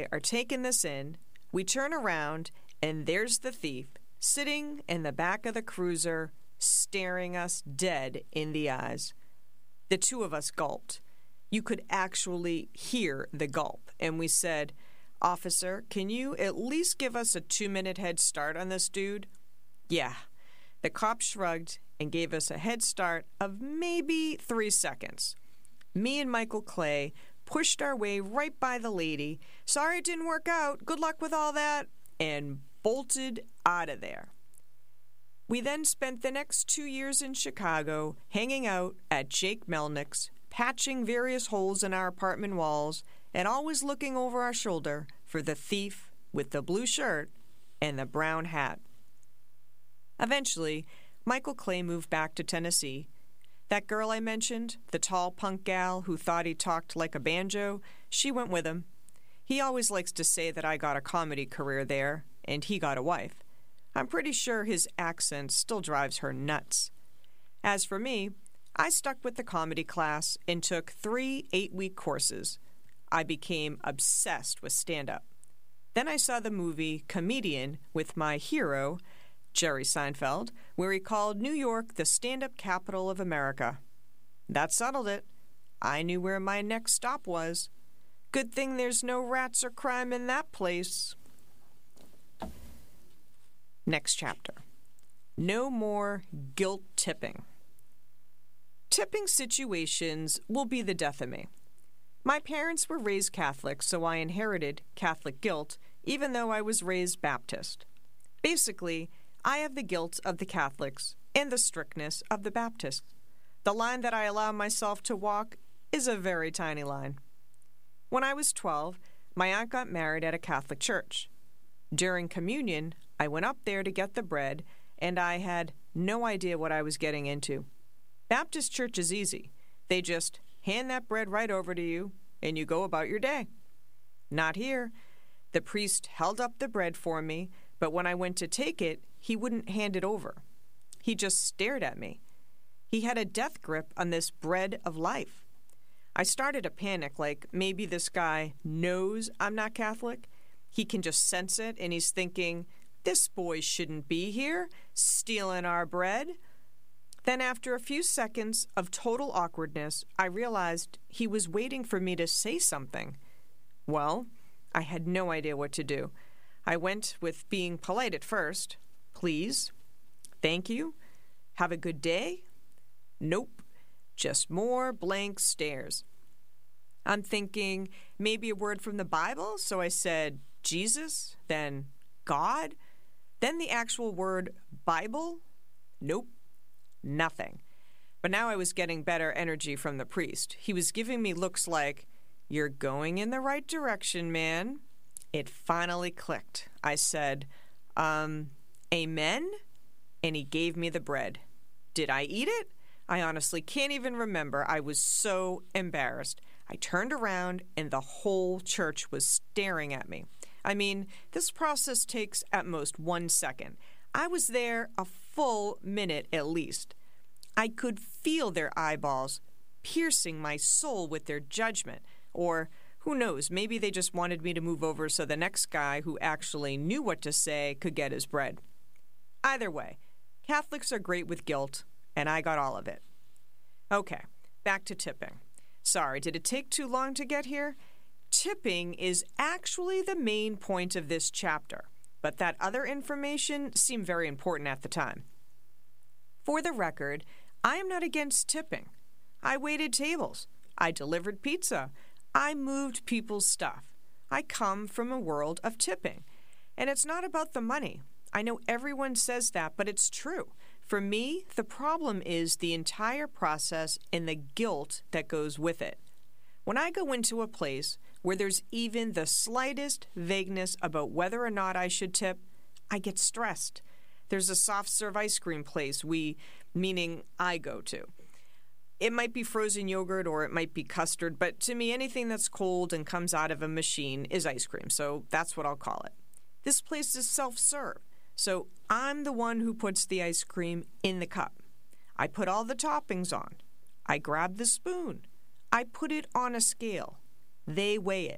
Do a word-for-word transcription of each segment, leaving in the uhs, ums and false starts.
I are taking this in. We turn around, and there's the thief sitting in the back of the cruiser, staring us dead in the eyes. The two of us gulped. You could actually hear the gulp, and we said, "Officer, can you at least give us a two-minute head start on this dude?" Yeah. The cop shrugged and gave us a head start of maybe three seconds. Me and Michael Clay pushed our way right by the lady, "Sorry it didn't work out, good luck with all that," and bolted out of there. We then spent the next two years in Chicago hanging out at Jake Melnick's, patching various holes in our apartment walls, and always looking over our shoulder for the thief with the blue shirt and the brown hat. Eventually, Michael Clay moved back to Tennessee. That girl I mentioned, the tall punk gal who thought he talked like a banjo, she went with him. He always likes to say that I got a comedy career there, and he got a wife. I'm pretty sure his accent still drives her nuts. As for me, I stuck with the comedy class and took three eight-week courses. I became obsessed with stand-up. Then I saw the movie Comedian with my hero, Jerry Seinfeld, where he called New York the stand-up capital of America. That settled it. I knew where my next stop was. Good thing there's no rats or crime in that place. Next chapter. No more guilt tipping. Tipping situations will be the death of me. My parents were raised Catholic, so I inherited Catholic guilt, even though I was raised Baptist. Basically, I have the guilt of the Catholics and the strictness of the Baptists. The line that I allow myself to walk is a very tiny line. When I was twelve, my aunt got married at a Catholic church. During communion, I went up there to get the bread, and I had no idea what I was getting into. Baptist church is easy. They just hand that bread right over to you, and you go about your day. Not here. The priest held up the bread for me, but when I went to take it, he wouldn't hand it over. He just stared at me. He had a death grip on this bread of life. I started to panic, like maybe this guy knows I'm not Catholic. He can just sense it, and he's thinking, this boy shouldn't be here, stealing our bread. Then after a few seconds of total awkwardness, I realized he was waiting for me to say something. Well, I had no idea what to do. I went with being polite at first. Please. Thank you. Have a good day. Nope. Just more blank stares. I'm thinking maybe a word from the Bible, so I said Jesus, then God, then the actual word Bible. Nope. Nothing. But now I was getting better energy from the priest. He was giving me looks like, "You're going in the right direction, man." It finally clicked. I said, um, amen? And he gave me the bread. Did I eat it? I honestly can't even remember. I was so embarrassed. I turned around and the whole church was staring at me. I mean, this process takes at most one second. I was there a full minute at least. I could feel their eyeballs piercing my soul with their judgment. Or, who knows, maybe they just wanted me to move over so the next guy who actually knew what to say could get his bread. Either way, Catholics are great with guilt, and I got all of it. Okay, back to tipping. Sorry, did it take too long to get here? Tipping is actually the main point of this chapter, but that other information seemed very important at the time. For the record, I am not against tipping. I waited tables. I delivered pizza. I moved people's stuff. I come from a world of tipping. And it's not about the money. I know everyone says that, but it's true. For me, the problem is the entire process and the guilt that goes with it. When I go into a place where there's even the slightest vagueness about whether or not I should tip, I get stressed. There's a soft serve ice cream place we, meaning I go to. It might be frozen yogurt or it might be custard, but to me, anything that's cold and comes out of a machine is ice cream, so that's what I'll call it. This place is self-serve, so I'm the one who puts the ice cream in the cup. I put all the toppings on. I grab the spoon. I put it on a scale. They weigh it.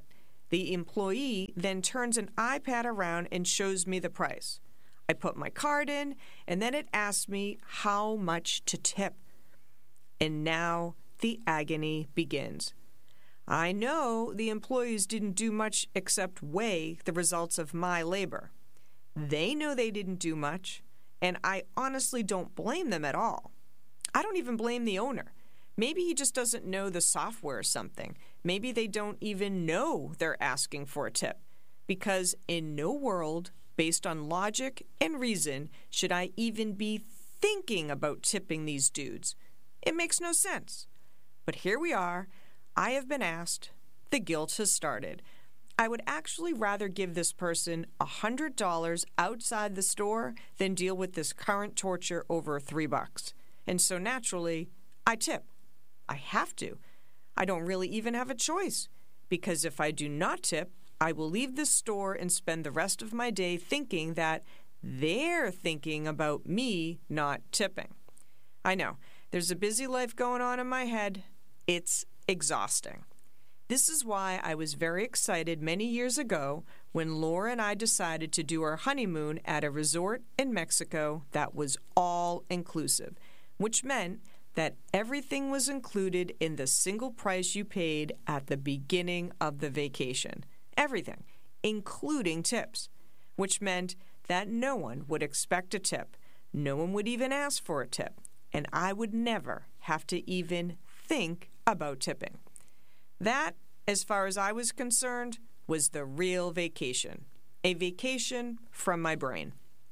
The employee then turns an iPad around and shows me the price. I put my card in, and then it asks me how much to tip. And now the agony begins. I know the employees didn't do much except weigh the results of my labor. They know they didn't do much, and I honestly don't blame them at all. I don't even blame the owner. Maybe he just doesn't know the software or something. Maybe they don't even know they're asking for a tip. Because in no world, based on logic and reason, should I even be thinking about tipping these dudes. It makes no sense. But here we are. I have been asked. The guilt has started. I would actually rather give this person one hundred dollars outside the store than deal with this current torture over three bucks. And so naturally, I tip. I have to. I don't really even have a choice. Because if I do not tip, I will leave this store and spend the rest of my day thinking that they're thinking about me not tipping. I know. There's a busy life going on in my head. It's exhausting. This is why I was very excited many years ago when Laura and I decided to do our honeymoon at a resort in Mexico that was all-inclusive, which meant that everything was included in the single price you paid at the beginning of the vacation. Everything, including tips, which meant that no one would expect a tip. No one would even ask for a tip, and I would never have to even think about tipping. That, as far as I was concerned, was the real vacation. A vacation from my brain.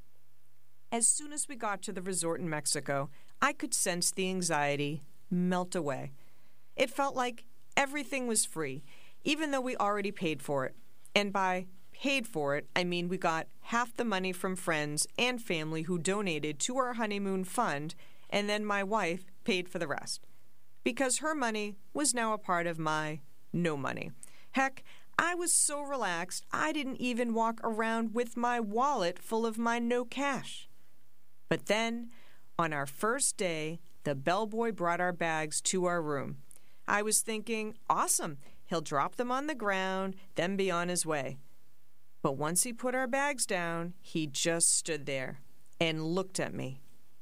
As soon as we got to the resort in Mexico, I could sense the anxiety melt away. It felt like everything was free, even though we already paid for it. And by paid for it, I mean we got half the money from friends and family who donated to our honeymoon fund, and then my wife paid for the rest. Because her money was now a part of my no money. Heck, I was so relaxed, I didn't even walk around with my wallet full of my no cash. But then, on our first day, the bellboy brought our bags to our room. I was thinking, awesome, he'll drop them on the ground, then be on his way. But once he put our bags down, he just stood there and looked at me,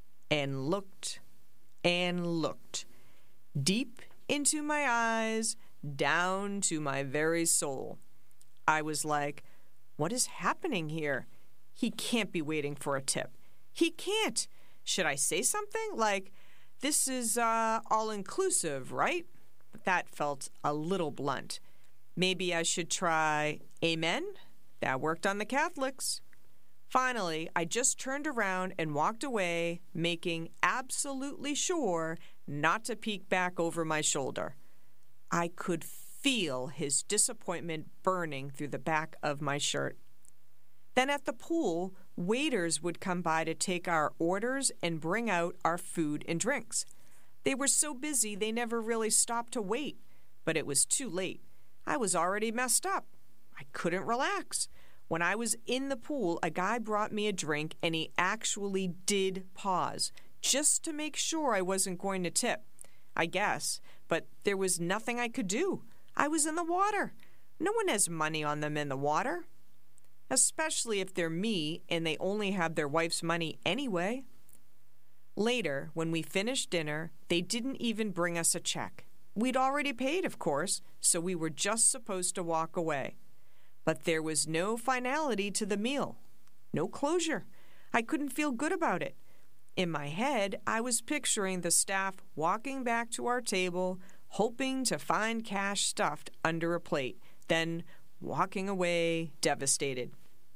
and looked, and looked, deep into my eyes, down to my very soul. I was like, what is happening here? He can't be waiting for a tip. He can't. Should I say something like, this is uh, all-inclusive, right? That felt a little blunt. Maybe I should try amen? That worked on the Catholics. Finally, I just turned around and walked away, making absolutely sure not to peek back over my shoulder. I could feel his disappointment burning through the back of my shirt. Then at the pool, waiters would come by to take our orders and bring out our food and drinks. They were so busy they never really stopped to wait, but it was too late. I was already messed up. I couldn't relax. When I was in the pool, a guy brought me a drink, and he actually did pause, just to make sure I wasn't going to tip. I guess, but there was nothing I could do. I was in the water. No one has money on them in the water. Especially if they're me and they only have their wife's money anyway. Later, when we finished dinner, they didn't even bring us a check. We'd already paid, of course, so we were just supposed to walk away. But there was no finality to the meal. No closure. I couldn't feel good about it. In my head, I was picturing the staff walking back to our table, hoping to find cash stuffed under a plate, then walking away devastated.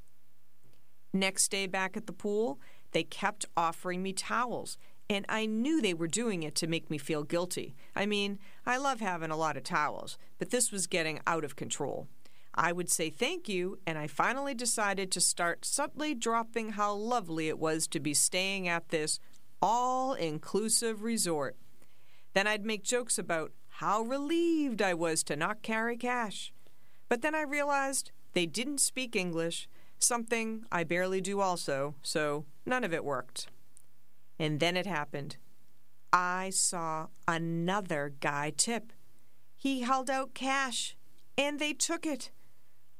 Next day back at the pool, they kept offering me towels, and I knew they were doing it to make me feel guilty. I mean, I love having a lot of towels, but this was getting out of control. I would say thank you, and I finally decided to start subtly dropping how lovely it was to be staying at this all-inclusive resort. Then I'd make jokes about how relieved I was to not carry cash. But then I realized they didn't speak English, something I barely do also, so none of it worked. And then it happened. I saw another guy tip. He held out cash, and they took it.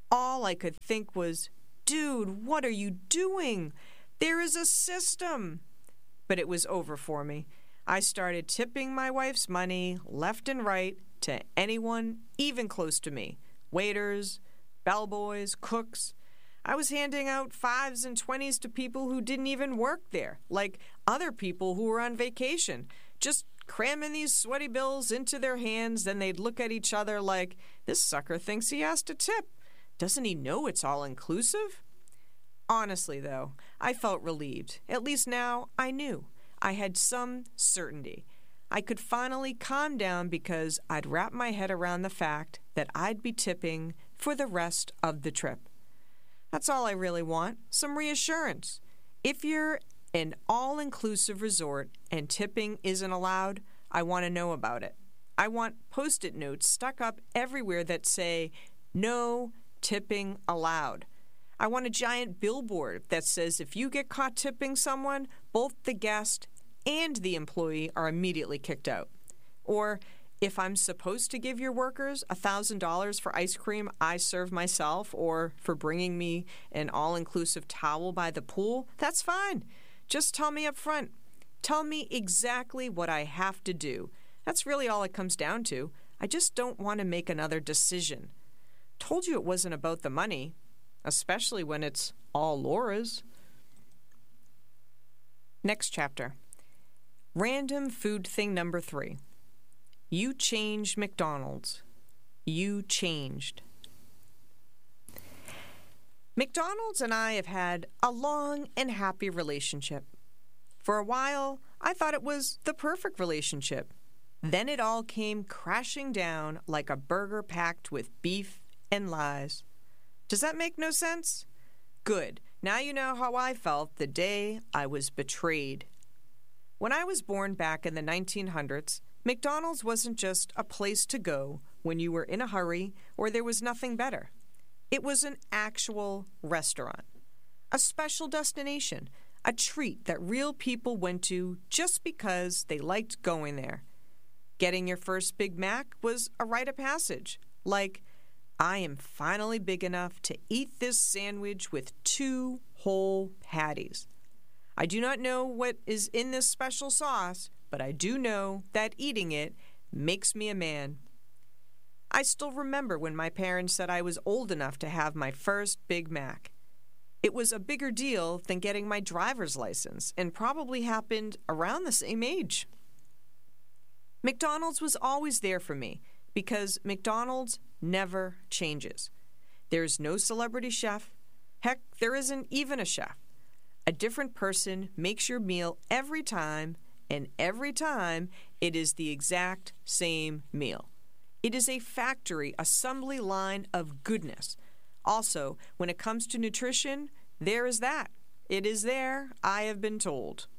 All I could think was, dude, what are you doing? There is a system. But it was over for me. I started tipping my wife's money left and right to anyone even close to me. Waiters, bellboys, cooks. I was handing out fives and twenties to people who didn't even work there, like other people who were on vacation, just cramming these sweaty bills into their hands. Then they'd look at each other like, this sucker thinks he has to tip. Doesn't he know it's all inclusive? Honestly, though, I felt relieved. At least now I knew. I had some certainty. I could finally calm down because I'd wrap my head around the fact that I'd be tipping for the rest of the trip. That's all I really want, some reassurance. If you're an all-inclusive resort and tipping isn't allowed, I want to know about it. I want Post-it notes stuck up everywhere that say, no tipping allowed. I want a giant billboard that says if you get caught tipping someone, both the guest and the employee are immediately kicked out. Or if I'm supposed to give your workers one thousand dollars for ice cream I serve myself or for bringing me an all-inclusive towel by the pool, that's fine. Just tell me up front. Tell me exactly what I have to do. That's really all it comes down to. I just don't want to make another decision. Told you it wasn't about the money, especially when it's all Laura's. Next chapter. Random food thing number three. You changed McDonald's. You changed. McDonald's and I have had a long and happy relationship. For a while, I thought it was the perfect relationship. Then it all came crashing down like a burger packed with beef and lies. Does that make no sense? Good. Now you know how I felt the day I was betrayed. When I was born back in the nineteen hundreds, McDonald's wasn't just a place to go when you were in a hurry or there was nothing better. It was an actual restaurant, a special destination, a treat that real people went to just because they liked going there. Getting your first Big Mac was a rite of passage, like, I am finally big enough to eat this sandwich with two whole patties. I do not know what is in this special sauce, but I do know that eating it makes me a man. I still remember when my parents said I was old enough to have my first Big Mac. It was a bigger deal than getting my driver's license and probably happened around the same age. McDonald's was always there for me because McDonald's never changes. There's no celebrity chef. Heck, there isn't even a chef. A different person makes your meal every time, and every time it is the exact same meal. It is a factory assembly line of goodness. Also, when it comes to nutrition, there is that. It is there, I have been told.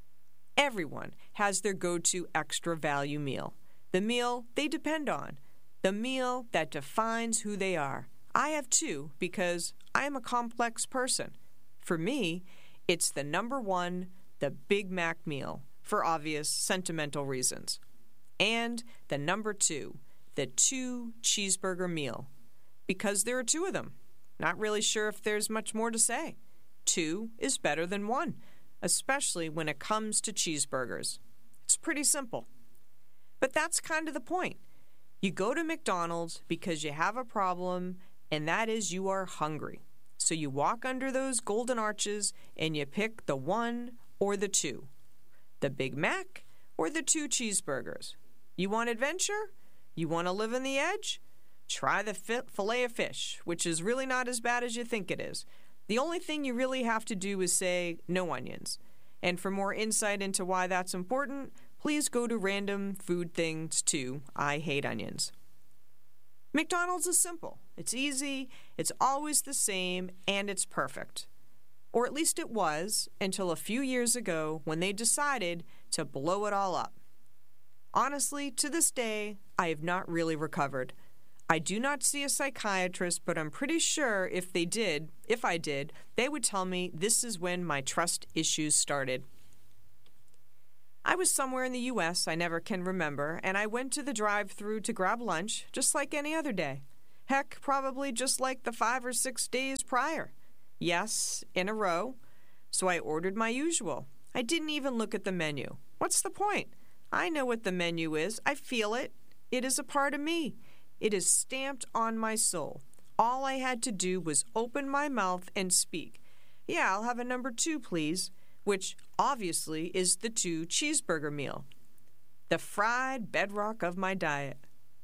Everyone has their go-to extra value meal, the meal they depend on, the meal that defines who they are. I have two because I am a complex person. For me, it's the number one, the Big Mac meal, for obvious sentimental reasons. And the number two, the two cheeseburger meal, because there are two of them. Not really sure if there's much more to say. Two is better than one, especially when it comes to cheeseburgers. It's pretty simple. But that's kind of the point. You go to McDonald's because you have a problem, and that is you are hungry. So you walk under those golden arches and you pick the one or the two, the Big Mac or the two cheeseburgers. You want adventure? You want to live on the edge? Try the filet of fish, which is really not as bad as you think it is. The only thing you really have to do is say no onions. And for more insight into why that's important, please go to Random Food Things two, I Hate Onions. McDonald's is simple. It's easy, it's always the same, and it's perfect. Or at least it was until a few years ago when they decided to blow it all up. Honestly, to this day, I have not really recovered. I do not see a psychiatrist, but I'm pretty sure if they did, if I did, they would tell me this is when my trust issues started. I was somewhere in the U S I never can remember, and I went to the drive-thru to grab lunch, just like any other day. Heck, probably just like the five or six days prior. Yes, in a row. So I ordered my usual. I didn't even look at the menu. What's the point? I know what the menu is. I feel it. It is a part of me. It is stamped on my soul. All I had to do was open my mouth and speak. Yeah, I'll have a number two, please, which obviously is the two cheeseburger meal. The fried bedrock of my diet.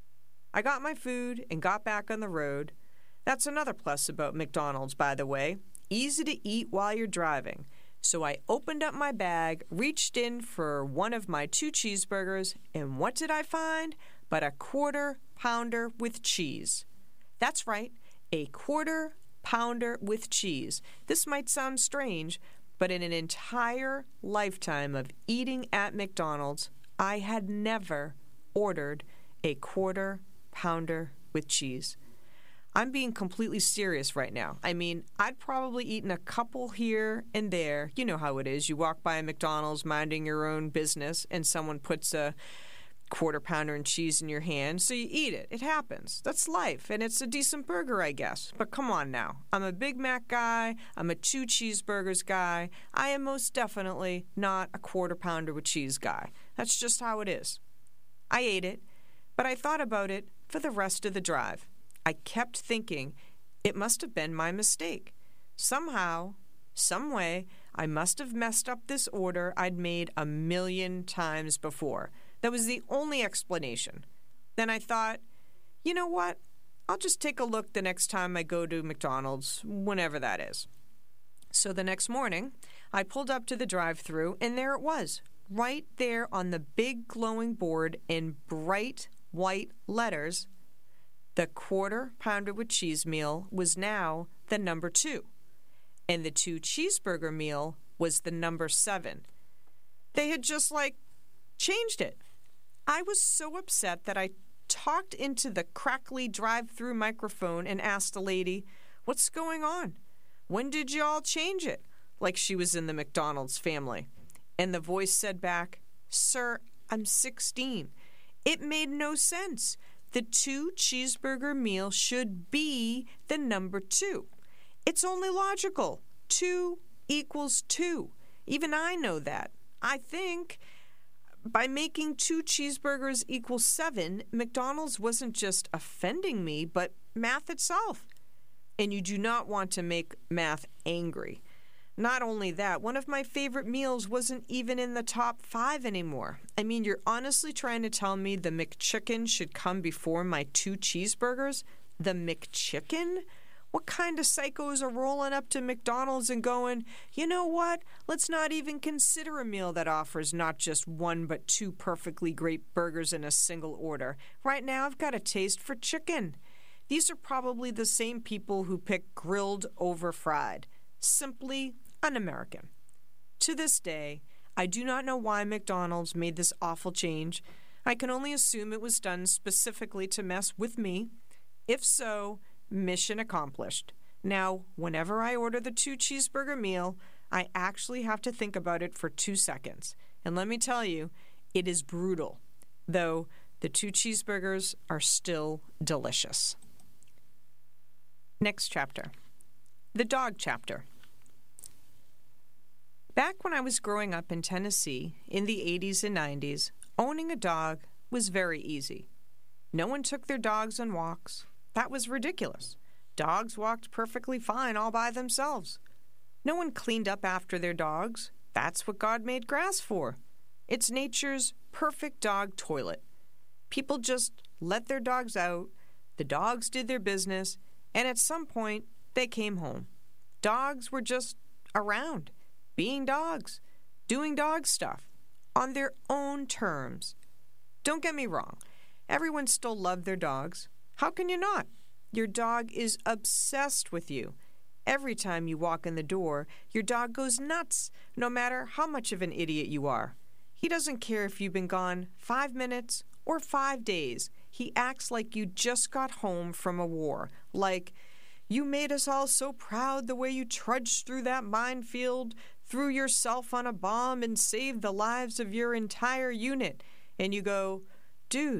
I got my food and got back on the road. That's another plus about McDonald's, by the way. Easy to eat while you're driving. So I opened up my bag, reached in for one of my two cheeseburgers, and what did I find? But a quarter pounder with cheese. That's right, a quarter pounder with cheese. This might sound strange, but in an entire lifetime of eating at McDonald's, I had never ordered a quarter pounder with cheese. I'm being completely serious right now. I mean, I'd probably eaten a couple here and there. You know how it is. You walk by a McDonald's minding your own business and someone puts a quarter pounder and cheese in your hand, so you eat it. It happens. That's life, and it's a decent burger, I guess. But come on now. I'm a Big Mac guy. I'm a two cheeseburgers guy. I am most definitely not a quarter pounder with cheese guy. That's just how it is. I ate it, but I thought about it for the rest of the drive. I kept thinking it must have been my mistake. Somehow, some way, I must have messed up this order I'd made a million times before. That was the only explanation. Then I thought, you know what? I'll just take a look the next time I go to McDonald's, whenever that is. So the next morning, I pulled up to the drive-thru, and there it was, right there on the big glowing board in bright white letters. The quarter pounder with cheese meal was now the number two, and the two cheeseburger meal was the number seven. They had just, like, changed it. I was so upset that I talked into the crackly drive-through microphone and asked the lady, "What's going on? When did you all change it?" Like she was in the McDonald's family. And the voice said back, "Sir, I'm sixteen. It made no sense. The two cheeseburger meal should be the number two. It's only logical. Two equals two. Even I know that. I think by making two cheeseburgers equal seven, McDonald's wasn't just offending me, but math itself. And you do not want to make math angry. Not only that, one of my favorite meals wasn't even in the top five anymore. I mean, you're honestly trying to tell me the McChicken should come before my two cheeseburgers? The McChicken? What kind of psychos are rolling up to McDonald's and going, you know what? Let's not even consider a meal that offers not just one but two perfectly great burgers in a single order. Right now, I've got a taste for chicken. These are probably the same people who pick grilled over fried. Simply un-American. To this day, I do not know why McDonald's made this awful change. I can only assume it was done specifically to mess with me. If so, mission accomplished. Now, whenever I order the two cheeseburger meal, I actually have to think about it for two seconds. And let me tell you, it is brutal, though the two cheeseburgers are still delicious. Next chapter. The dog chapter. Back when I was growing up in Tennessee in the eighties and nineties, owning a dog was very easy. No one took their dogs on walks. That was ridiculous. Dogs walked perfectly fine all by themselves. No one cleaned up after their dogs. That's what God made grass for. It's nature's perfect dog toilet. People just let their dogs out, the dogs did their business, and at some point, they came home. Dogs were just around, being dogs, doing dog stuff, on their own terms. Don't get me wrong, everyone still loved their dogs. How can you not? Your dog is obsessed with you. Every time you walk in the door, your dog goes nuts, no matter how much of an idiot you are. He doesn't care if you've been gone five minutes or five days. He acts like you just got home from a war, like, you made us all so proud the way you trudged through that minefield, threw yourself on a bomb, and saved the lives of your entire unit. And you go, dude,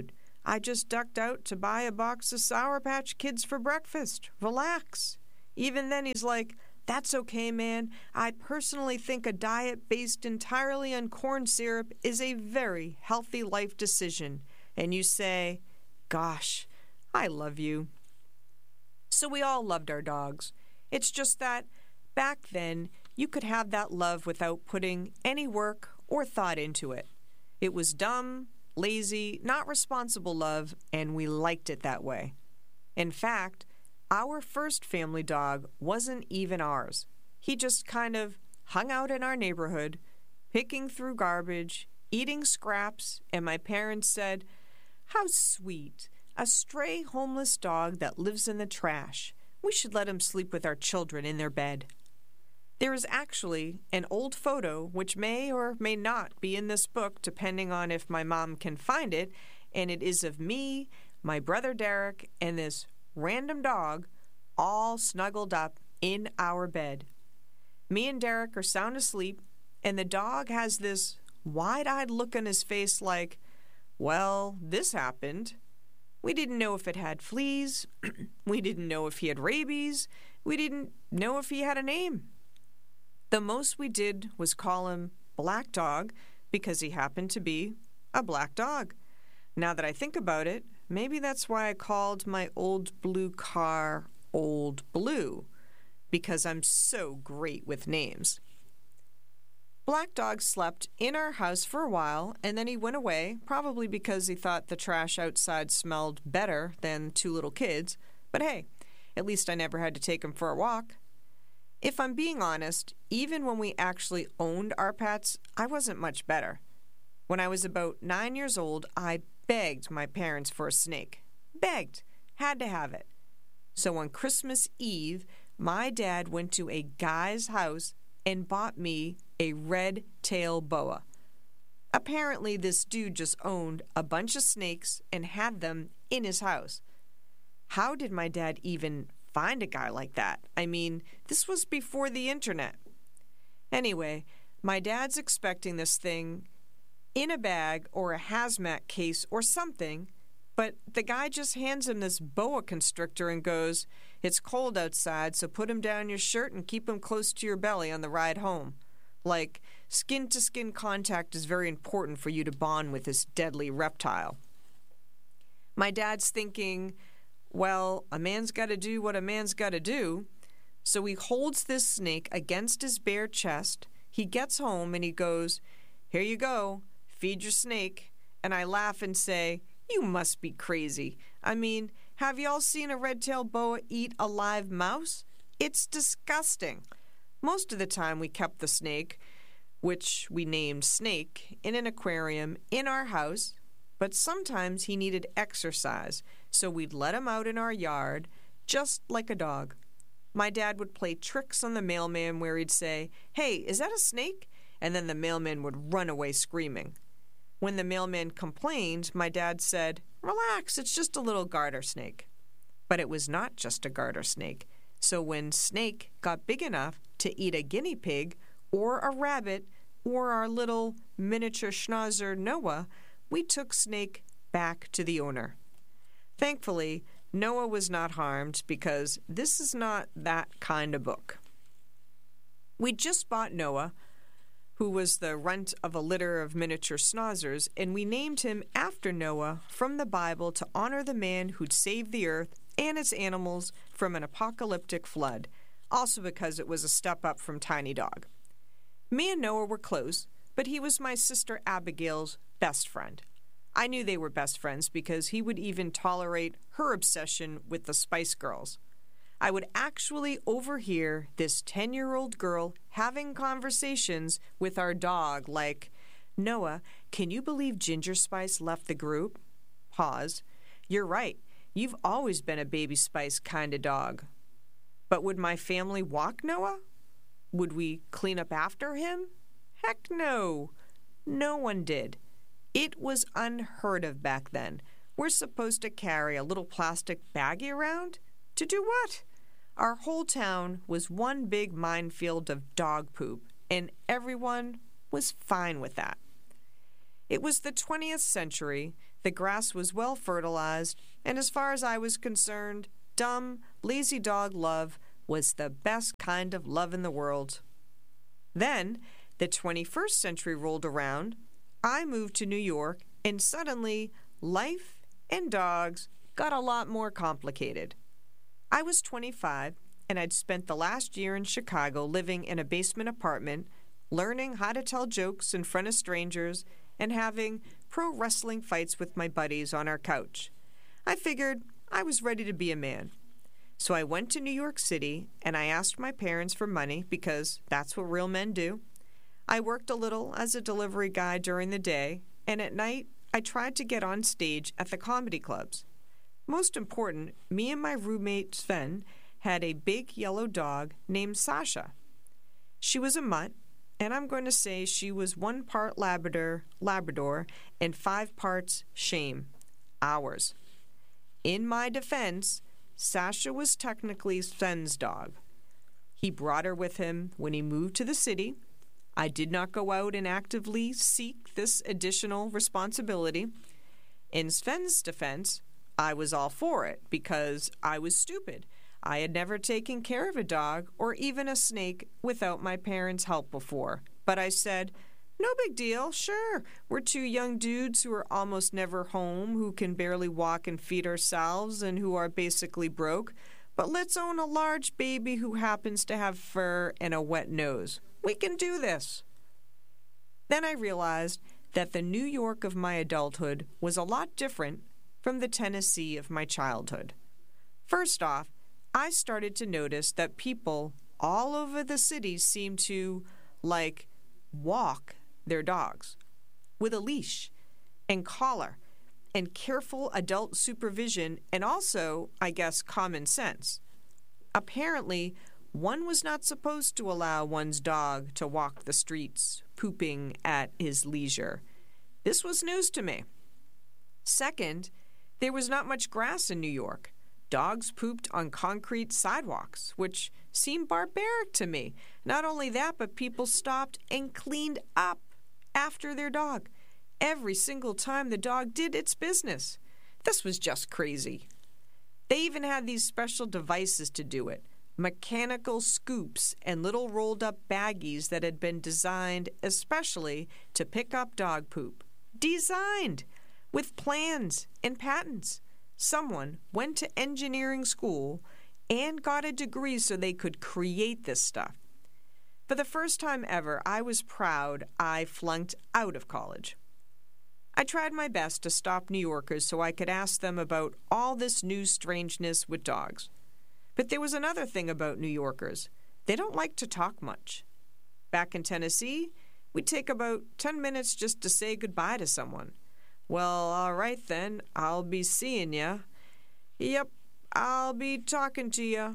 I just ducked out to buy a box of Sour Patch Kids for breakfast. Relax. Even then he's like, that's okay, man. I personally think a diet based entirely on corn syrup is a very healthy life decision. And you say, gosh, I love you. So we all loved our dogs. It's just that back then, you could have that love without putting any work or thought into it. It was dumb, lazy, not responsible love, and we liked it that way. In fact, our first family dog wasn't even ours. He just kind of hung out in our neighborhood, picking through garbage, eating scraps, and my parents said, "How sweet, a stray homeless dog that lives in the trash. We should let him sleep with our children in their bed." There is actually an old photo which may or may not be in this book depending on if my mom can find it, and it is of me, my brother Derek, and this random dog all snuggled up in our bed. Me and Derek are sound asleep, and the dog has this wide-eyed look on his face like, well, this happened. We didn't know if it had fleas. We didn't know if he had rabies. We didn't know if he had a name. The most we did was call him Black Dog because he happened to be a black dog. Now that I think about it, maybe that's why I called my old blue car Old Blue, because I'm so great with names. Black Dog slept in our house for a while, and then he went away, probably because he thought the trash outside smelled better than two little kids. But hey, at least I never had to take him for a walk. If I'm being honest, even when we actually owned our pets, I wasn't much better. When I was about nine years old, I begged my parents for a snake. Begged. Had to have it. So on Christmas Eve, my dad went to a guy's house and bought me a red-tail boa. Apparently, this dude just owned a bunch of snakes and had them in his house. How did my dad even find a guy like that? I mean, this was before the internet. Anyway, my dad's expecting this thing in a bag or a hazmat case or something, but the guy just hands him this boa constrictor and goes, "It's cold outside, so put him down your shirt and keep him close to your belly on the ride home." Like, skin-to-skin contact is very important for you to bond with this deadly reptile. My dad's thinking, well, a man's got to do what a man's got to do. So he holds this snake against his bare chest. He gets home and he goes, "Here you go, feed your snake." And I laugh and say, "You must be crazy. I mean, have y'all seen a red-tailed boa eat a live mouse? It's disgusting." Most of the time we kept the snake, which we named Snake, in an aquarium in our house, but sometimes he needed exercise, so we'd let him out in our yard, just like a dog. My dad would play tricks on the mailman where he'd say, "Hey, is that a snake?" And then the mailman would run away screaming. When the mailman complained, my dad said, "Relax, it's just a little garter snake." But it was not just a garter snake. So when Snake got big enough to eat a guinea pig or a rabbit or our little miniature schnauzer Noah, we took Snake back to the owner. Thankfully, Noah was not harmed because this is not that kind of book. We just bought Noah, who was the runt of a litter of miniature schnauzers, and we named him after Noah from the Bible to honor the man who'd saved the earth and its animals from an apocalyptic flood, also because it was a step up from Tiny Dog. Me and Noah were close, but he was my sister Abigail's best friend. I knew they were best friends because he would even tolerate her obsession with the Spice Girls. I would actually overhear this ten-year-old girl having conversations with our dog like, "Noah, can you believe Ginger Spice left the group?" Pause. "You're right. You've always been a Baby Spice kind of dog." But would my family walk Noah? Would we clean up after him? Heck no. No one did. It was unheard of back then. We're supposed to carry a little plastic baggie around? To do what? Our whole town was one big minefield of dog poop, and everyone was fine with that. It was the twentieth century. the grass was well fertilized, and as far as I was concerned, dumb, lazy dog love was the best kind of love in the world. Then, the twenty-first century rolled around, I moved to New York, and suddenly, life and dogs got a lot more complicated. I was twenty-five, and I'd spent the last year in Chicago living in a basement apartment, learning how to tell jokes in front of strangers, and having pro wrestling fights with my buddies on our couch. I figured I was ready to be a man. So I went to New York City, and I asked my parents for money because that's what real men do. I worked a little as a delivery guy during the day, and at night I tried to get on stage at the comedy clubs. Most important, me and my roommate Sven had a big yellow dog named Sasha. She was a mutt, and I'm going to say she was one part Labrador, Labrador and five parts shame, ours. In my defense, Sasha was technically Sven's dog. He brought her with him when he moved to the city. I did not go out and actively seek this additional responsibility. In Sven's defense, I was all for it because I was stupid. I had never taken care of a dog or even a snake without my parents' help before. But I said, no big deal, sure. We're two young dudes who are almost never home, who can barely walk and feed ourselves, and who are basically broke. But let's own a large baby who happens to have fur and a wet nose. We can do this. Then I realized that the New York of my adulthood was a lot different from the Tennessee of my childhood. First off, I started to notice that people all over the city seemed to, like, walk their dogs with a leash and collar and careful adult supervision and also, I guess, common sense. Apparently, one was not supposed to allow one's dog to walk the streets, pooping at his leisure. This was news to me. Second, there was not much grass in New York. Dogs pooped on concrete sidewalks, which seemed barbaric to me. Not only that, but people stopped and cleaned up after their dog every single time the dog did its business. This was just crazy. They even had these special devices to do it, mechanical scoops and little rolled-up baggies that had been designed especially to pick up dog poop. Designed! With plans and patents. Someone went to engineering school and got a degree so they could create this stuff. For the first time ever, I was proud I flunked out of college. I tried my best to stop New Yorkers so I could ask them about all this new strangeness with dogs. But there was another thing about New Yorkers. They don't like to talk much. Back in Tennessee, we'd take about ten minutes just to say goodbye to someone. Well, all right then, I'll be seeing ya. Yep, I'll be talking to ya.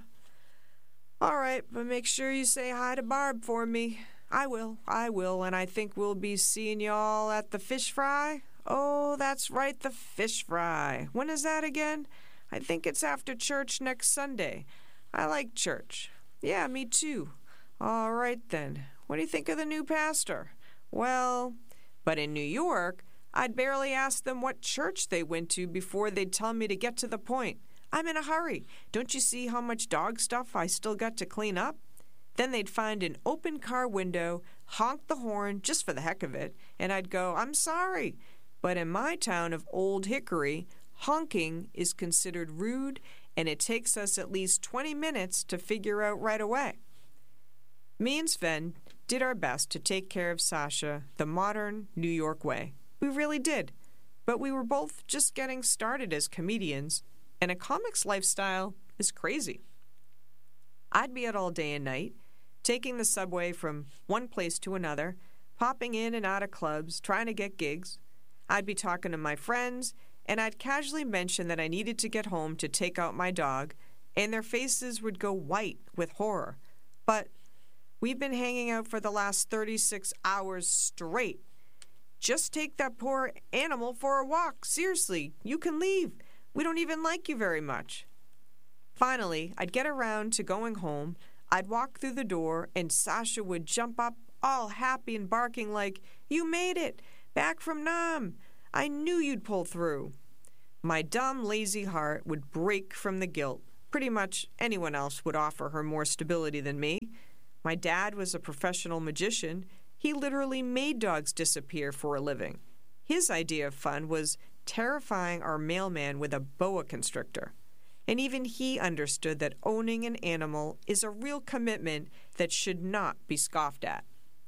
All right, but make sure you say hi to Barb for me. I will, I will, and I think we'll be seeing y'all at the fish fry. Oh, that's right, the fish fry. When is that again? I think it's after church next Sunday. I like church. Yeah, me too. All right then. What do you think of the new pastor? Well, but in New York, I'd barely ask them what church they went to before they'd tell me to get to the point. I'm in a hurry. Don't you see how much dog stuff I still got to clean up? Then they'd find an open car window, honk the horn just for the heck of it, and I'd go, I'm sorry. But in my town of Old Hickory, honking is considered rude, and it takes us at least twenty minutes to figure out right away. Me and Sven did our best to take care of Sasha the modern New York way. We really did. But we were both just getting started as comedians, and a comic's lifestyle is crazy. I'd be out all day and night, taking the subway from one place to another, popping in and out of clubs, trying to get gigs. I'd be talking to my friends, and I'd casually mention that I needed to get home to take out my dog, and their faces would go white with horror. But we've been hanging out for the last thirty-six hours straight. Just take that poor animal for a walk. Seriously, you can leave. We don't even like you very much. Finally, I'd get around to going home. I'd walk through the door, and Sasha would jump up all happy and barking like, you made it, back from Nam. I knew you'd pull through." My dumb, lazy heart would break from the guilt. Pretty much anyone else would offer her more stability than me. My dad was a professional magician. He literally made dogs disappear for a living. His idea of fun was terrifying our mailman with a boa constrictor. And even he understood that owning an animal is a real commitment that should not be scoffed at.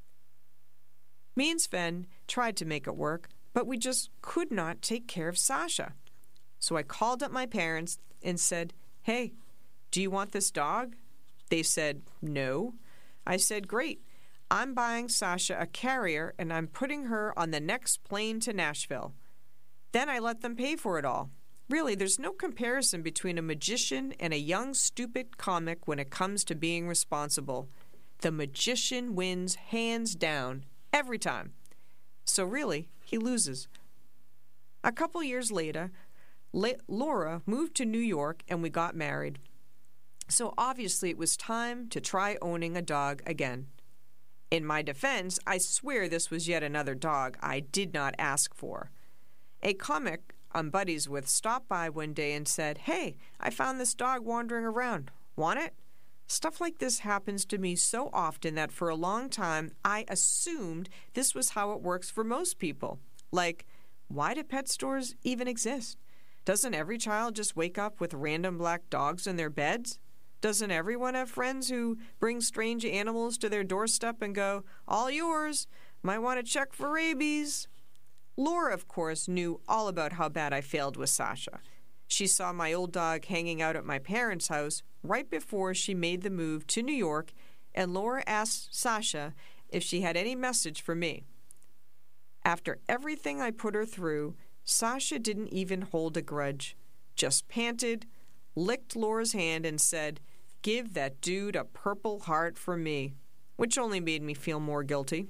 Me and Sven tried to make it work, but we just could not take care of Sasha. So I called up my parents and said, "Hey, do you want this dog?" They said, "No." I said, "Great. I'm buying Sasha a carrier and I'm putting her on the next plane to Nashville." Then I let them pay for it all. Really, there's no comparison between a magician and a young, stupid comic when it comes to being responsible. The magician wins hands down every time. So really, he loses. A couple years later, La- Laura moved to New York and we got married. So obviously it was time to try owning a dog again. In my defense, I swear this was yet another dog I did not ask for. A comic I'm buddies with stopped by one day and said, "Hey, I found this dog wandering around. Want it?" Stuff like this happens to me so often that for a long time I assumed this was how it works for most people. Like, why do pet stores even exist? Doesn't every child just wake up with random black dogs in their beds? Doesn't everyone have friends who bring strange animals to their doorstep and go, "All yours, might want to check for rabies"? Laura, of course, knew all about how bad I failed with Sasha. She saw my old dog hanging out at my parents' house right before she made the move to New York, and Laura asked Sasha if she had any message for me. After everything I put her through, Sasha didn't even hold a grudge, just panted, licked Laura's hand, and said, "Give that dude a purple heart for me," which only made me feel more guilty.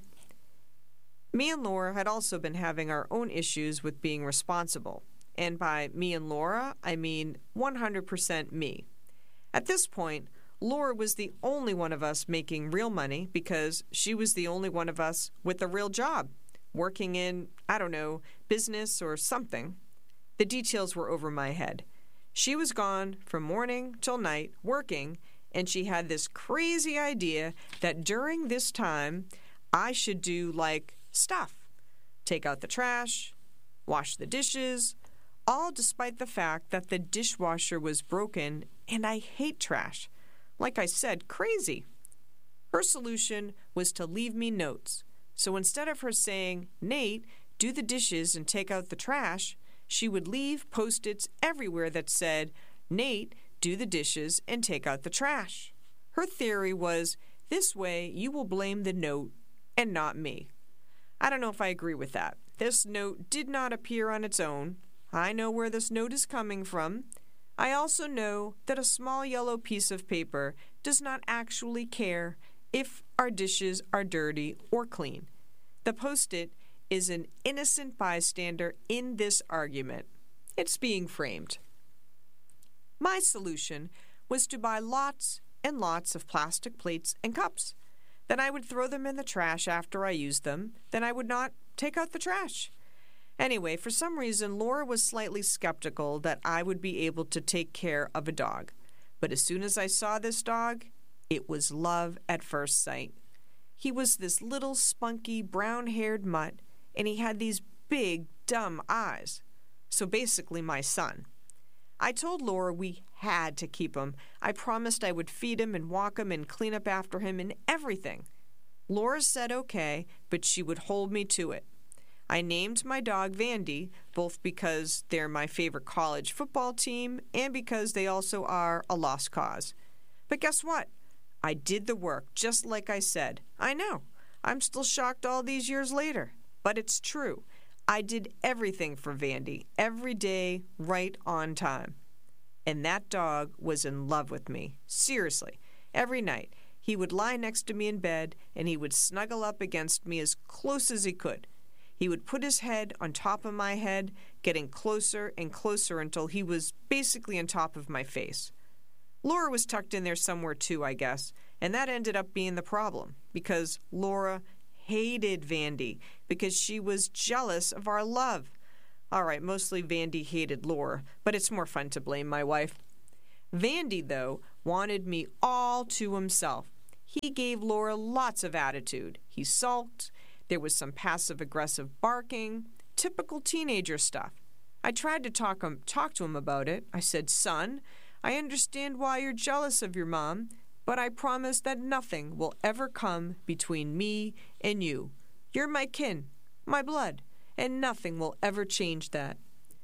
Me and Laura had also been having our own issues with being responsible. And by me and Laura, I mean one hundred percent me. At this point, Laura was the only one of us making real money because she was the only one of us with a real job, working in, I don't know, business or something. The details were over my head. She was gone from morning till night working, and she had this crazy idea that during this time, I should do, like, stuff. Take out the trash, wash the dishes, all despite the fact that the dishwasher was broken, and I hate trash. Like I said, crazy. Her solution was to leave me notes. So instead of her saying, "Nate, do the dishes and take out the trash," she would leave Post-its everywhere that said, "Nate, do the dishes and take out the trash." Her theory was, this way you will blame the note and not me. I don't know if I agree with that. This note did not appear on its own. I know where this note is coming from. I also know that a small yellow piece of paper does not actually care if our dishes are dirty or clean. The Post-it is an innocent bystander in this argument. It's being framed. My solution was to buy lots and lots of plastic plates and cups. Then I would throw them in the trash after I used them. Then I would not take out the trash. Anyway, for some reason, Laura was slightly skeptical that I would be able to take care of a dog. But as soon as I saw this dog, it was love at first sight. He was this little spunky brown-haired mutt, and he had these big, dumb eyes. So basically my son. I told Laura we had to keep him. I promised I would feed him and walk him and clean up after him and everything. Laura said okay, but she would hold me to it. I named my dog Vandy, both because they're my favorite college football team and because they also are a lost cause. But guess what? I did the work, just like I said. I know. I'm still shocked all these years later. But it's true. I did everything for Vandy, every day, right on time. And that dog was in love with me. Seriously. Every night, he would lie next to me in bed, and he would snuggle up against me as close as he could. He would put his head on top of my head, getting closer and closer until he was basically on top of my face. Laura was tucked in there somewhere too, I guess, and that ended up being the problem, because Laura hated Vandy because she was jealous of our love. All right, mostly Vandy hated Laura, but it's more fun to blame my wife. Vandy, though, wanted me all to himself. He gave Laura lots of attitude. He sulked. There was some passive-aggressive barking, typical teenager stuff. I tried to talk him, talk to him about it. I said, "Son, I understand why you're jealous of your mom, but I promise that nothing will ever come between me and you. You're my kin, my blood, and nothing will ever change that."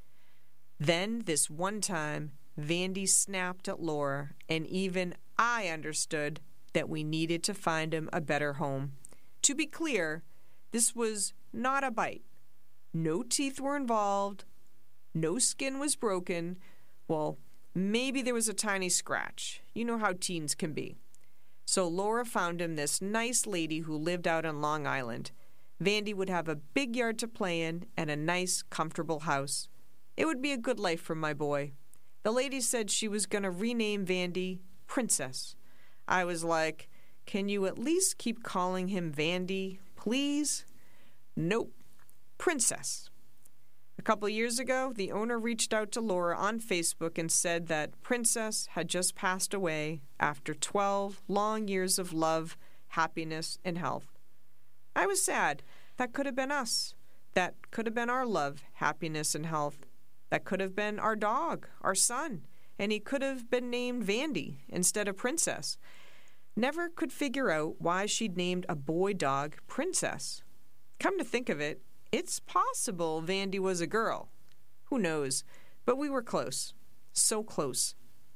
Then, this one time, Vandy snapped at Laura, and even I understood that we needed to find him a better home. To be clear, this was not a bite. No teeth were involved. No skin was broken. Well, maybe there was a tiny scratch. You know how teens can be. So Laura found him this nice lady who lived out on Long Island. Vandy would have a big yard to play in and a nice, comfortable house. It would be a good life for my boy. The lady said she was going to rename Vandy Princess. I was like, "Can you at least keep calling him Vandy, please?" Nope. Princess. A couple years ago, the owner reached out to Laura on Facebook and said that Princess had just passed away after twelve long years of love, happiness, and health. I was sad. That could have been us. That could have been our love, happiness, and health. That could have been our dog, our son, and he could have been named Vandy instead of Princess. Never could figure out why she'd named a boy dog Princess. Come to think of it, it's possible Vandy was a girl. Who knows? But we were close. So close.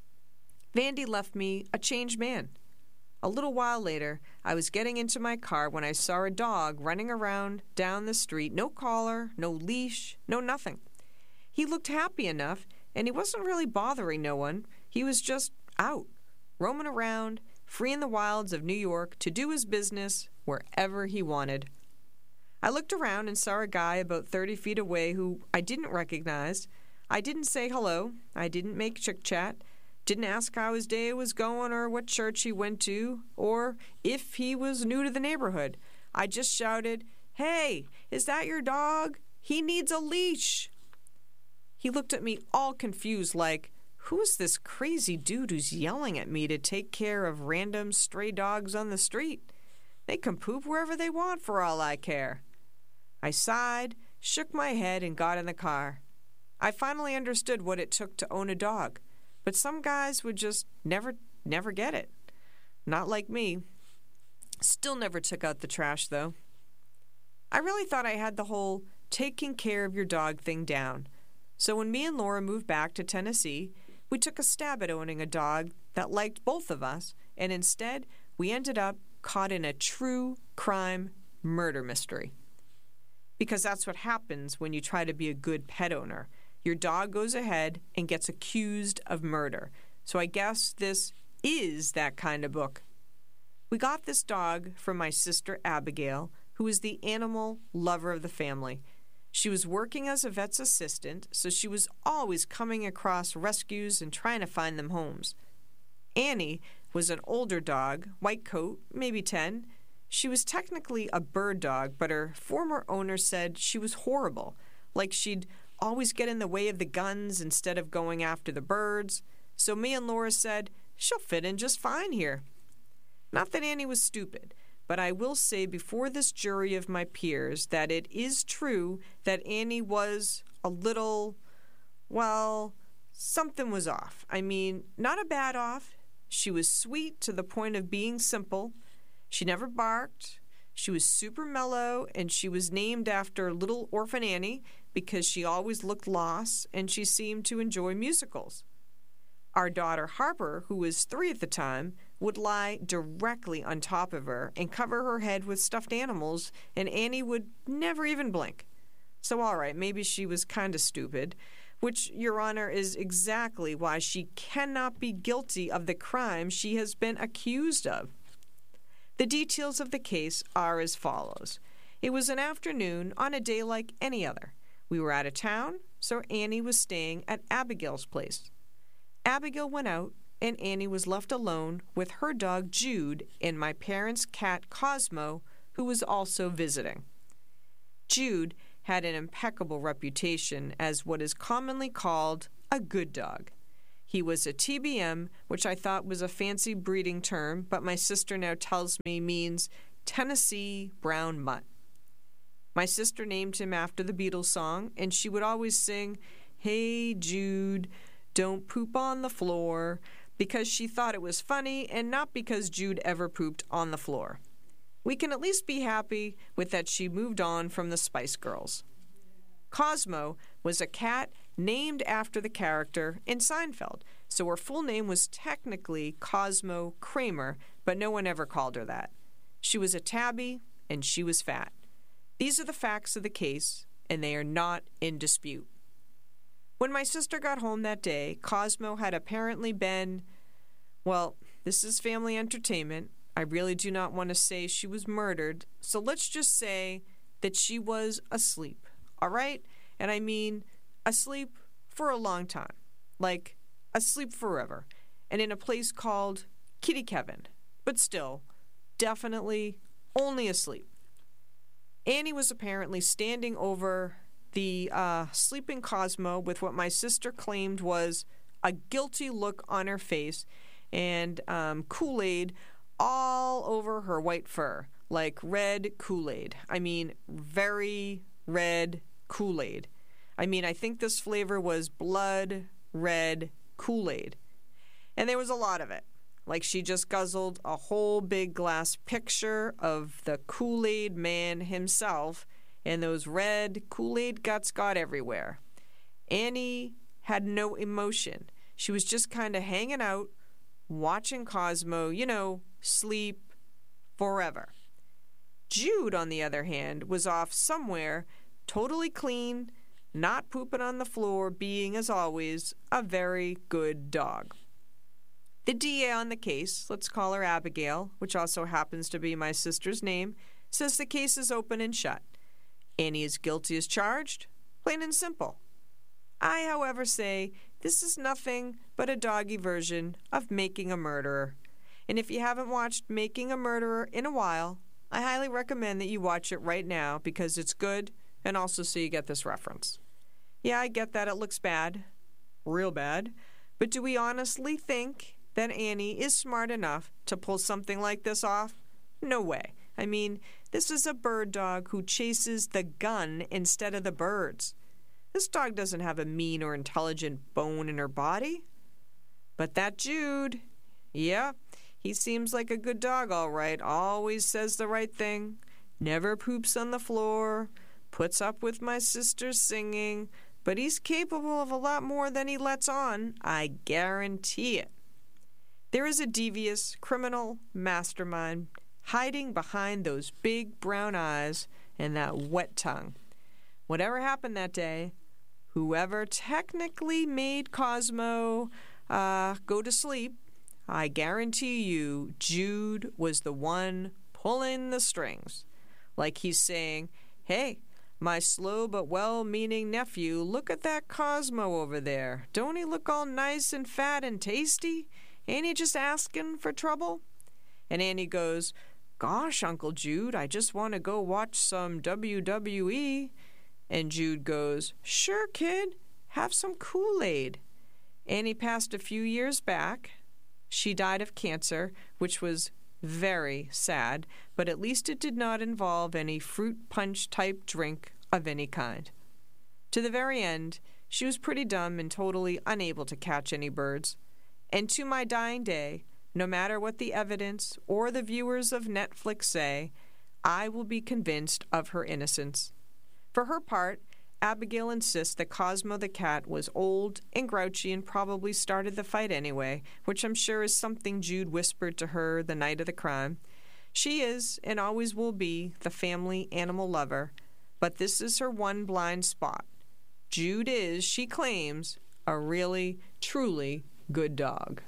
Vandy left me a changed man. A little while later, I was getting into my car when I saw a dog running around down the street. No collar, no leash, no nothing. He looked happy enough, and he wasn't really bothering no one. He was just out, roaming around, free in the wilds of New York to do his business wherever he wanted. I looked around and saw a guy about thirty feet away who I didn't recognize. I didn't say hello. I didn't make chit-chat. Didn't ask how his day was going or what church he went to or if he was new to the neighborhood. I just shouted, "Hey, is that your dog? He needs a leash." He looked at me all confused like, who's this crazy dude who's yelling at me to take care of random stray dogs on the street? They can poop wherever they want for all I care. I sighed, shook my head, and got in the car. I finally understood what it took to own a dog, but some guys would just never, never get it. Not like me. Still never took out the trash, though. I really thought I had the whole taking care of your dog thing down. So when me and Laura moved back to Tennessee, we took a stab at owning a dog that liked both of us, and instead we ended up caught in a true crime murder mystery. Because that's what happens when you try to be a good pet owner. Your dog goes ahead and gets accused of murder. So I guess this is that kind of book. We got this dog from my sister Abigail, who is the animal lover of the family. She was working as a vet's assistant, so she was always coming across rescues and trying to find them homes. Annie was an older dog, white coat, maybe ten. She was technically a bird dog, but her former owner said she was horrible, like she'd always get in the way of the guns instead of going after the birds. So me and Laura said, she'll fit in just fine here. Not that Annie was stupid, but I will say before this jury of my peers that it is true that Annie was a little, well, something was off. I mean, not a bad off. She was sweet to the point of being simple. She never barked. She was super mellow, and she was named after little orphan Annie because she always looked lost, and she seemed to enjoy musicals. Our daughter Harper, who was three at the time, would lie directly on top of her and cover her head with stuffed animals, and Annie would never even blink. So all right, maybe she was kind of stupid, which, Your Honor, is exactly why she cannot be guilty of the crime she has been accused of. The details of the case are as follows. It was an afternoon on a day like any other. We were out of town, so Annie was staying at Abigail's place. Abigail went out, and Annie was left alone with her dog Jude and my parents' cat Cosmo, who was also visiting. Jude had an impeccable reputation as what is commonly called a good dog. He was a T B M, which I thought was a fancy breeding term, but my sister now tells me means Tennessee Brown Mutt. My sister named him after the Beatles song, and she would always sing, "Hey Jude, don't poop on the floor," because she thought it was funny and not because Jude ever pooped on the floor. We can at least be happy with that she moved on from the Spice Girls. Cosmo was a cat named after the character in Seinfeld, so her full name was technically Cosmo Kramer, but no one ever called her that. She was a tabby, and she was fat. These are the facts of the case, and they are not in dispute. When my sister got home that day, Cosmo had apparently been, well, this is family entertainment. I really do not want to say she was murdered, so let's just say that she was asleep, all right? And I mean asleep for a long time, like asleep forever, and in a place called Kitty Kevin, but still, definitely only asleep. Annie was apparently standing over the uh, sleeping Cosmo with what my sister claimed was a guilty look on her face and um, Kool-Aid all over her white fur, like red Kool-Aid. I mean, very red Kool-Aid. I mean, I think this flavor was blood red Kool-Aid. And there was a lot of it. Like she just guzzled a whole big glass picture of the Kool-Aid man himself, and those red Kool-Aid guts got everywhere. Annie had no emotion. She was just kind of hanging out, watching Cosmo, you know, sleep forever. Jude, on the other hand, was off somewhere, totally clean, not pooping on the floor, being, as always, a very good dog. The D A on the case, let's call her Abigail, which also happens to be my sister's name, says the case is open and shut. Annie is guilty as charged, plain and simple. I, however, say this is nothing but a doggy version of Making a Murderer. And if you haven't watched Making a Murderer in a while, I highly recommend that you watch it right now because it's good and also so you get this reference. Yeah, I get that it looks bad, real bad, but do we honestly think that Annie is smart enough to pull something like this off? No way. I mean, this is a bird dog who chases the gun instead of the birds. This dog doesn't have a mean or intelligent bone in her body. But that Jude, yeah, he seems like a good dog, all right. Always says the right thing, never poops on the floor, puts up with my sister singing, but he's capable of a lot more than he lets on, I guarantee it. There is a devious criminal mastermind hiding behind those big brown eyes and that wet tongue. Whatever happened that day, whoever technically made Cosmo uh, go to sleep, I guarantee you Jude was the one pulling the strings. Like he's saying, hey, my slow but well-meaning nephew, look at that Cosmo over there. Don't he look all nice and fat and tasty? Ain't he just asking for trouble? And Annie goes, gosh, Uncle Jude, I just want to go watch some W W E. And Jude goes, sure, kid, have some Kool-Aid. Annie passed a few years back. She died of cancer, which was very sad, but at least it did not involve any fruit punch type drink of any kind. To the very end, she was pretty dumb and totally unable to catch any birds. And to my dying day, no matter what the evidence or the viewers of Netflix say, I will be convinced of her innocence. For her part, Abigail insists that Cosmo the cat was old and grouchy and probably started the fight anyway, which I'm sure is something Jude whispered to her the night of the crime. She is, and always will be, the family animal lover, but this is her one blind spot. Jude is, she claims, a really, truly good dog.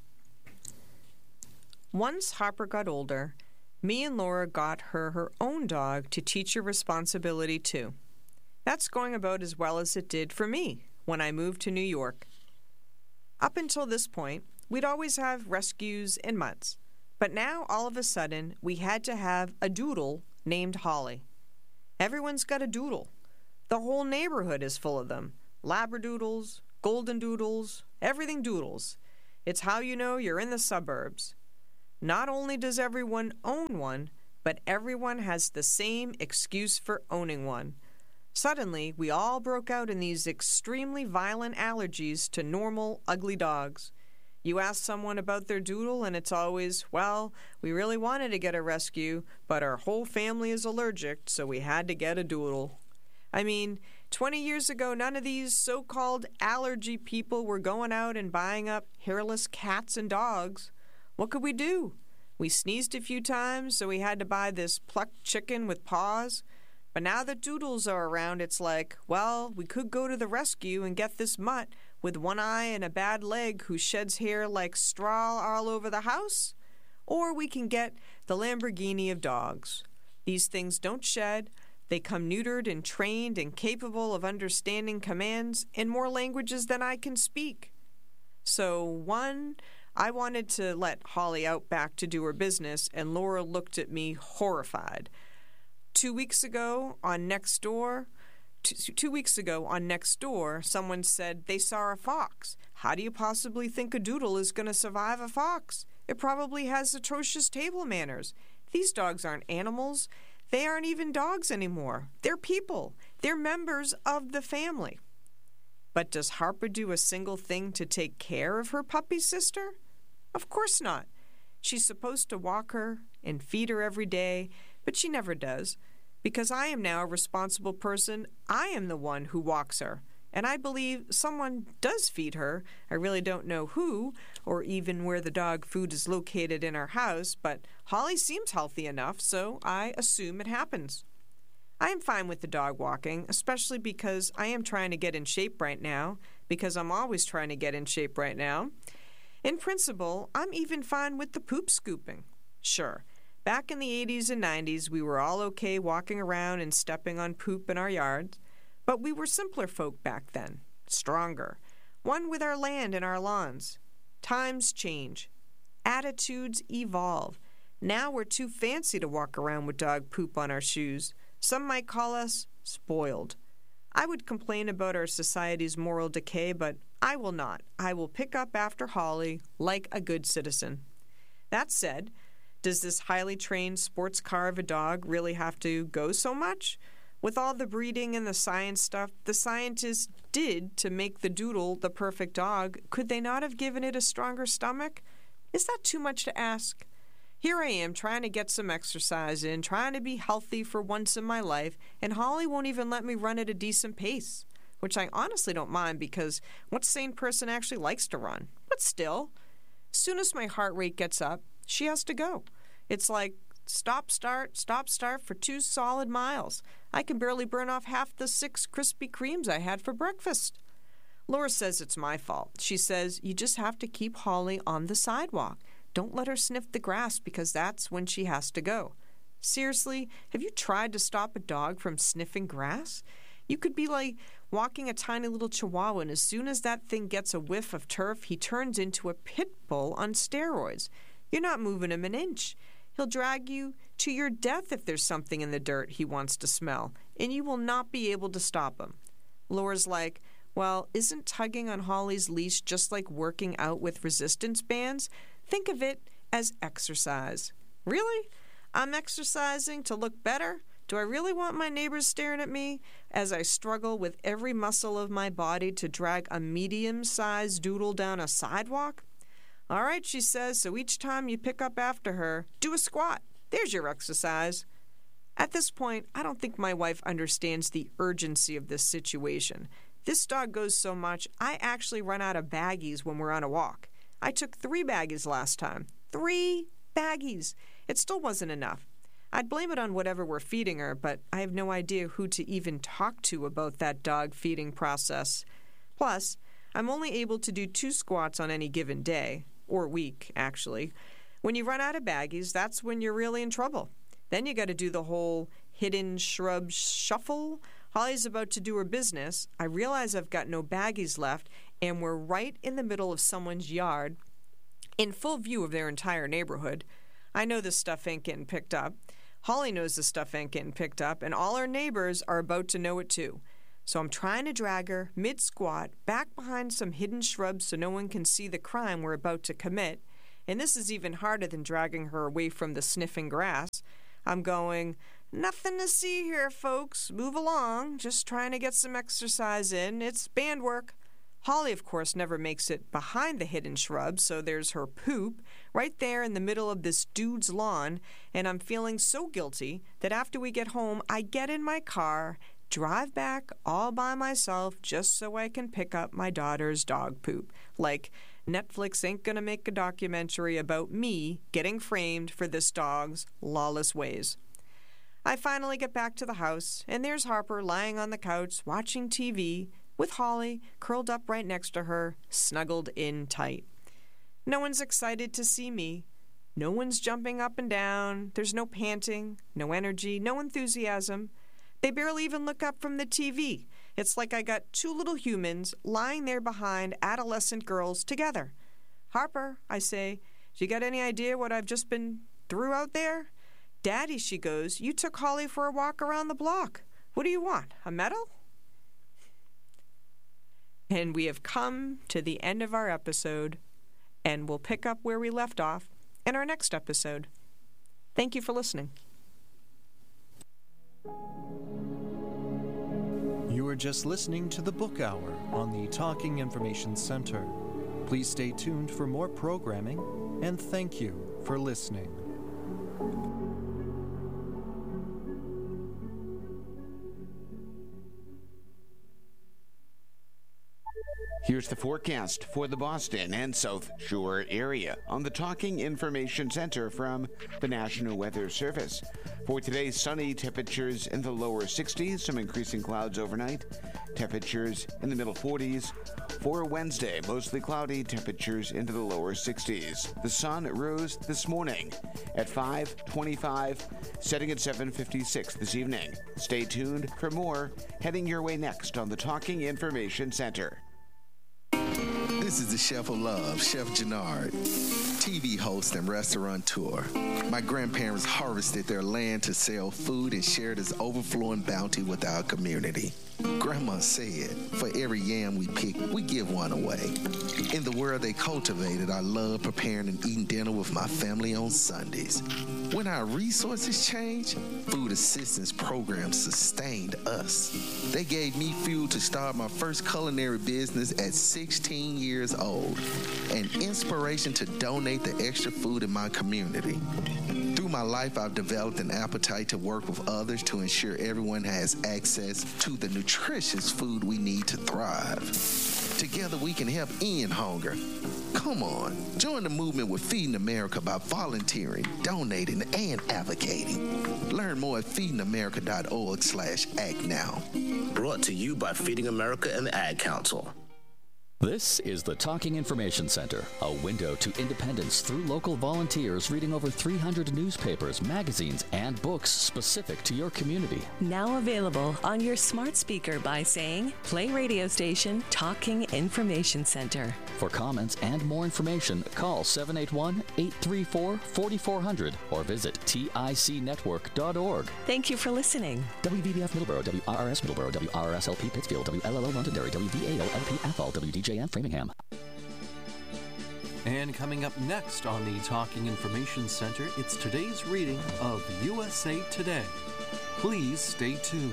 Once Harper got older, me and Laura got her her own dog to teach her responsibility to. That's going about as well as it did for me when I moved to New York. Up until this point, we'd always have rescues and mutts, but now all of a sudden we had to have a doodle named Holly. Everyone's got a doodle. The whole neighborhood is full of them. Labradoodles, golden doodles, everything doodles. It's how you know you're in the suburbs. Not only does everyone own one, but everyone has the same excuse for owning one. Suddenly, we all broke out in these extremely violent allergies to normal, ugly dogs. You ask someone about their doodle, and it's always, well, we really wanted to get a rescue, but our whole family is allergic, so we had to get a doodle. I mean, twenty years ago, none of these so-called allergy people were going out and buying up hairless cats and dogs. What could we do? We sneezed a few times, so we had to buy this plucked chicken with paws. But now that doodles are around, it's like, well, we could go to the rescue and get this mutt with one eye and a bad leg who sheds hair like straw all over the house. Or we can get the Lamborghini of dogs. These things don't shed. They come neutered and trained and capable of understanding commands in more languages than I can speak. So, one, I wanted to let Holly out back to do her business, and Laura looked at me horrified. Two weeks ago on Nextdoor, two, two weeks ago on Nextdoor, someone said they saw a fox. How do you possibly think a doodle is going to survive a fox? It probably has atrocious table manners. These dogs aren't animals. They aren't even dogs anymore. They're people. They're members of the family. But does Harper do a single thing to take care of her puppy sister? Of course not. She's supposed to walk her and feed her every day, but she never does. Because I am now a responsible person, I am the one who walks her. And I believe someone does feed her. I really don't know who, or even where the dog food is located in our house, but Holly seems healthy enough, so I assume it happens. I am fine with the dog walking, especially because I am trying to get in shape right now, because I'm always trying to get in shape right now. In principle, I'm even fine with the poop scooping. Sure, back in the eighties and nineties, we were all okay walking around and stepping on poop in our yards, but we were simpler folk back then, stronger, one with our land and our lawns. Times change. Attitudes evolve. Now we're too fancy to walk around with dog poop on our shoes. Some might call us spoiled. I would complain about our society's moral decay, but I will not. I will pick up after Holly like a good citizen. That said, does this highly trained sports car of a dog really have to go so much? With all the breeding and the science stuff the scientists did to make the doodle the perfect dog, could they not have given it a stronger stomach? Is that too much to ask? Here I am trying to get some exercise in, trying to be healthy for once in my life, and Holly won't even let me run at a decent pace, which I honestly don't mind because what sane person actually likes to run? But still, as soon as my heart rate gets up, she has to go. It's like stop, start, stop, start for two solid miles. I can barely burn off half the six Krispy Kremes I had for breakfast. Laura says it's my fault. She says, you just have to keep Holly on the sidewalk. Don't let her sniff the grass because that's when she has to go. Seriously, have you tried to stop a dog from sniffing grass? You could be like walking a tiny little chihuahua, and as soon as that thing gets a whiff of turf, he turns into a pit bull on steroids. You're not moving him an inch. He'll drag you to your death if there's something in the dirt he wants to smell, and you will not be able to stop him. Laura's like, well, isn't tugging on Holly's leash just like working out with resistance bands? Think of it as exercise. Really? I'm exercising to look better? Do I really want my neighbors staring at me as I struggle with every muscle of my body to drag a medium-sized doodle down a sidewalk? All right, she says, so each time you pick up after her, do a squat. There's your exercise. At this point, I don't think my wife understands the urgency of this situation. This dog goes so much, I actually run out of baggies when we're on a walk. I took three baggies last time. Three baggies. It still wasn't enough. I'd blame it on whatever we're feeding her, but I have no idea who to even talk to about that dog feeding process. Plus, I'm only able to do two squats on any given day, or week, actually. When you run out of baggies, that's when you're really in trouble. Then you got to do the whole hidden shrub shuffle. Holly's about to do her business. I realize I've got no baggies left, and we're right in the middle of someone's yard, in full view of their entire neighborhood. I know this stuff ain't getting picked up. Holly knows this stuff ain't getting picked up, and all our neighbors are about to know it too. So I'm trying to drag her, mid-squat, back behind some hidden shrubs so no one can see the crime we're about to commit. And this is even harder than dragging her away from the sniffing grass. I'm going, nothing to see here, folks. Move along. Just trying to get some exercise in. It's band work. Holly, of course, never makes it behind the hidden shrubs, so there's her poop right there in the middle of this dude's lawn, and I'm feeling so guilty that after we get home, I get in my car, drive back all by myself just so I can pick up my daughter's dog poop. Like, Netflix ain't gonna make a documentary about me getting framed for this dog's lawless ways. I finally get back to the house, and there's Harper lying on the couch watching T V, with Holly curled up right next to her, snuggled in tight. No one's excited to see me. No one's jumping up and down. There's no panting, no energy, no enthusiasm. They barely even look up from the T V. It's like I got two little humans lying there behind adolescent girls together. Harper, I say, do you got any idea what I've just been through out there? Daddy, she goes, you took Holly for a walk around the block. What do you want, a medal? And we have come to the end of our episode, and we'll pick up where we left off in our next episode. Thank you for listening. You were just listening to the Book Hour on the Talking Information Center. Please stay tuned for more programming, and thank you for listening. Here's the forecast for the Boston and South Shore area on the Talking Information Center from the National Weather Service. For today, sunny, temperatures in the lower sixties, some increasing clouds overnight, temperatures in the middle forties. For Wednesday, mostly cloudy, temperatures into the lower sixties. The sun rose this morning at five twenty-five, setting at seven fifty-six this evening. Stay tuned for more heading your way next on the Talking Information Center. This is the Chef of Love, Chef Jannard, T V host and restaurateur. My grandparents harvested their land to sell food and share this overflowing bounty with our community. Grandma said, for every yam we pick, we give one away. In the world they cultivated, I love preparing and eating dinner with my family on Sundays. When our resources changed, food assistance programs sustained us. They gave me fuel to start my first culinary business at sixteen years old, and inspiration to donate the extra food in my community. Through my life, I've developed an appetite to work with others to ensure everyone has access to the nutritious food we need to thrive. Together, we can help end hunger. Come on, join the movement with Feeding America by volunteering, donating, and advocating. Learn more at feeding america dot org slash act now. Brought to you by Feeding America and the Ad Council. This is the Talking Information Center, a window to independence through local volunteers reading over three hundred newspapers, magazines, and books specific to your community. Now available on your smart speaker by saying, play radio station Talking Information Center. For comments and more information, call seven eight one, eight three four, four four zero zero or visit tic network dot org. Thank you for listening. W V B F Middleborough, W R R S Middleborough, W R R S L P Pittsfield, W L L O Londonderry, W V A O L P Athol, W D J N Framingham. And coming up next on the Talking Information Center, it's today's reading of U S A Today. Please stay tuned.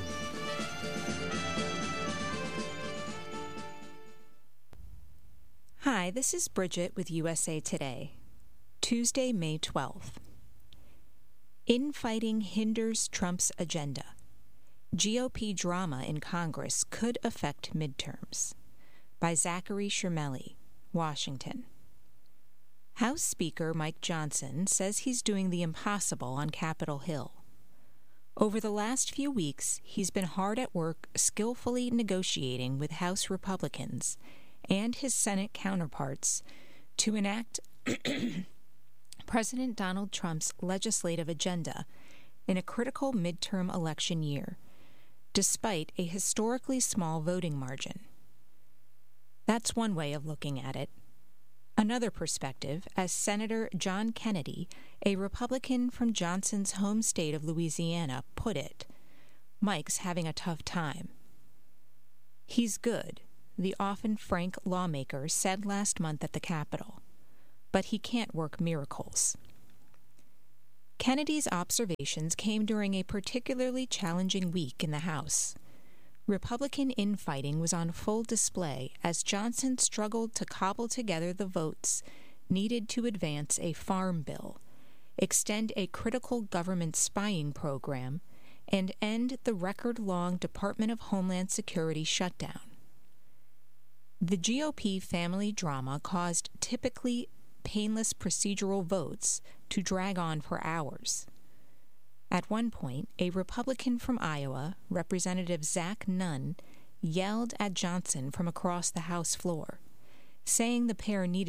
Hi, this is Bridget with U S A Today. Tuesday, May twelfth. Infighting hinders Trump's agenda. G O P drama in Congress could affect midterms. By Zachary Shermelli, Washington. House Speaker Mike Johnson says he's doing the impossible on Capitol Hill. Over the last few weeks, he's been hard at work skillfully negotiating with House Republicans and his Senate counterparts to enact President Donald Trump's legislative agenda in a critical midterm election year, despite a historically small voting margin. That's one way of looking at it. Another perspective, as Senator John Kennedy, a Republican from Johnson's home state of Louisiana, put it, Mike's having a tough time. He's good, the often frank lawmaker said last month at the Capitol, but he can't work miracles. Kennedy's observations came during a particularly challenging week in the House. Republican infighting was on full display as Johnson struggled to cobble together the votes needed to advance a farm bill, extend a critical government spying program, and end the record-long Department of Homeland Security shutdown. The G O P family drama caused typically painless procedural votes to drag on for hours. At one point, a Republican from Iowa, Representative Zach Nunn, yelled at Johnson from across the House floor, saying the pair needed